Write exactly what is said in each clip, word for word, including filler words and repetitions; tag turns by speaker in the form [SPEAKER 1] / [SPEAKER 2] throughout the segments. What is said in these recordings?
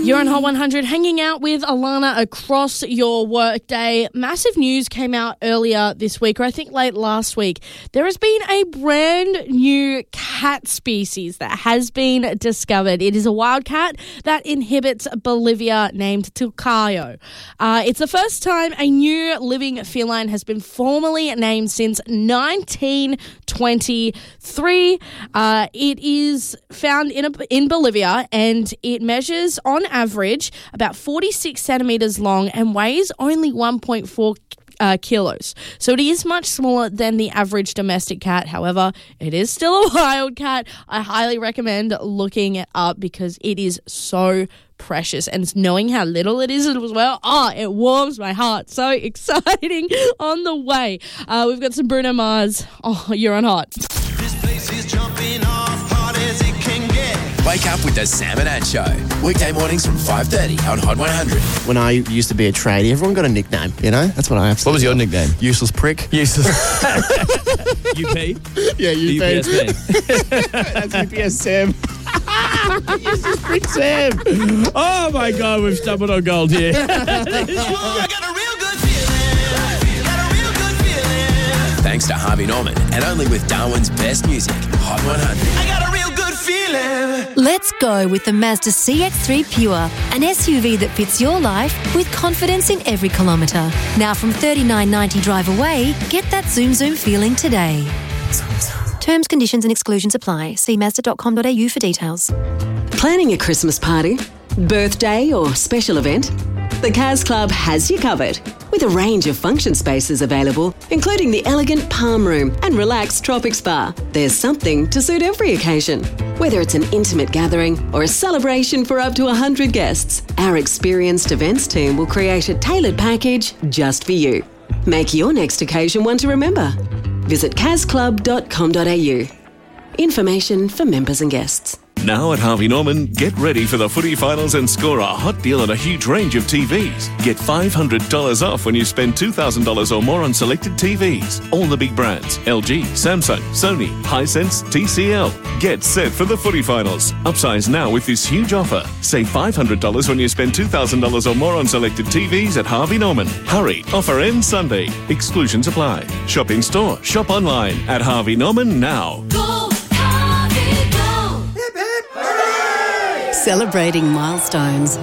[SPEAKER 1] You're on Hot one hundred, hanging out with Alana across your workday. Massive news came out earlier this week, or I think late last week. There has been a brand new cat species that has been discovered. It is a wild cat that inhabits Bolivia named Tulcayo. Uh, it's the first time a new living feline has been formally named since nineteen twenty-three. Uh, it is found in, a, in Bolivia, and it measures on average about forty-six centimetres long and weighs only one point four uh, kilos. So it is much smaller than the average domestic cat. However, it is still a wild cat. I highly recommend looking it up because it is so precious, and knowing how little it is as well, oh, it warms my heart. So exciting on the way. Uh, we've got some Bruno Mars. Oh, you're on Hot.
[SPEAKER 2] This place is jumping off hard as it can get.
[SPEAKER 3] Wake up with the Sam and Ann Show. Weekday mornings from five thirty on Hot one hundred.
[SPEAKER 4] When I used to be a tradie, everyone got a nickname, you know? That's what I have.
[SPEAKER 5] What was your nickname?
[SPEAKER 4] Useless prick.
[SPEAKER 5] Useless. U P?
[SPEAKER 4] Yeah, U P.
[SPEAKER 5] U P S B.
[SPEAKER 4] That's U P S Sam. Useless prick Sam.
[SPEAKER 5] Oh, my God, we've stumbled on gold here.
[SPEAKER 2] I got a real good feeling. Got a real good feeling.
[SPEAKER 3] Thanks to Harvey Norman, and only with Darwin's best music. Hot one hundred.
[SPEAKER 2] I got a real good feeling.
[SPEAKER 6] Let's go with the Mazda C X three Pure, an S U V that fits your life with confidence in every kilometre. Now from thirty-nine ninety drive away, get that zoom zoom feeling today. Terms, conditions and exclusions apply. See mazda dot com dot a u for details.
[SPEAKER 7] Planning a Christmas party, birthday or special event? The Cas Club has you covered with a range of function spaces available, including the elegant Palm Room and relaxed Tropic Spa. There's something to suit every occasion. Whether it's an intimate gathering or a celebration for up to one hundred guests, our experienced events team will create a tailored package just for you. Make your next occasion one to remember. Visit cas club dot com dot a u. Information for members and guests.
[SPEAKER 8] Now at Harvey Norman, get ready for the footy finals and score a hot deal on a huge range of T Vs. Get five hundred dollars off when you spend two thousand dollars or more on selected T Vs. All the big brands: L G, Samsung, Sony, Hisense, T C L. Get set for the footy finals. Upsize now with this huge offer. Save five hundred dollars when you spend two thousand dollars or more on selected T Vs at Harvey Norman. Hurry, offer ends Sunday. Exclusions apply. Shop in store, shop online at Harvey Norman now.
[SPEAKER 6] Go, Harvey, go!
[SPEAKER 7] Celebrating milestones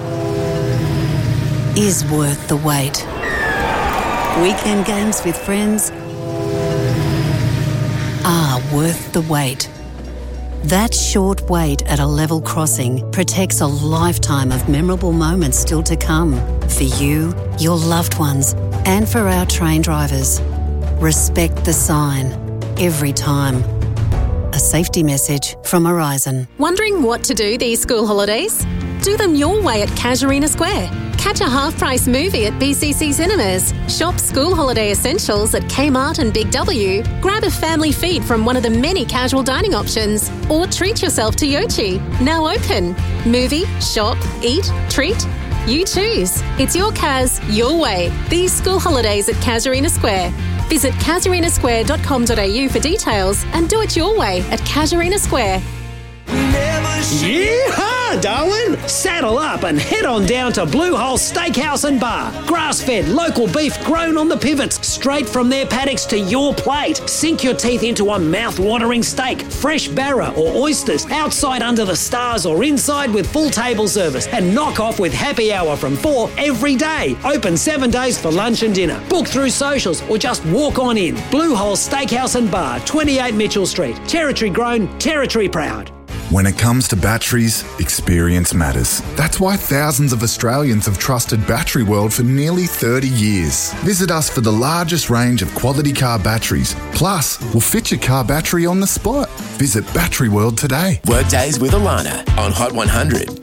[SPEAKER 7] is worth the wait. Weekend games with friends are worth the wait. That short wait at a level crossing protects a lifetime of memorable moments still to come for you, your loved ones, and for our train drivers. Respect the sign every time. A safety message from Horizon.
[SPEAKER 9] Wondering what to do these school holidays? Do them your way at Casuarina Square. Catch a half-price movie at B C C Cinemas. Shop school holiday essentials at Kmart and Big W. Grab a family feed from one of the many casual dining options. Or treat yourself to Yochi, now open. Movie, shop, eat, treat. You choose. It's your Cas, your way. These school holidays at Casuarina Square. Visit casuarina square dot com dot a u for details and do it your way at Casuarina Square.
[SPEAKER 10] Yeehaw, Darwin! Saddle up and head on down to Blue Hole Steakhouse and Bar. Grass-fed, local beef grown on the pivots, straight from their paddocks to your plate. Sink your teeth into a mouth-watering steak, fresh barra or oysters, outside under the stars or inside with full table service, and knock off with happy hour from four every day. Open seven days for lunch and dinner. Book through socials or just walk on in. Blue Hole Steakhouse and Bar, twenty-eight Mitchell Street. Territory grown, territory proud.
[SPEAKER 11] When it comes to batteries, experience matters. That's why thousands of Australians have trusted Battery World for nearly thirty years. Visit us for the largest range of quality car batteries. Plus, we'll fit your car battery on the spot. Visit Battery World today.
[SPEAKER 3] Workdays with Alana on Hot one hundred.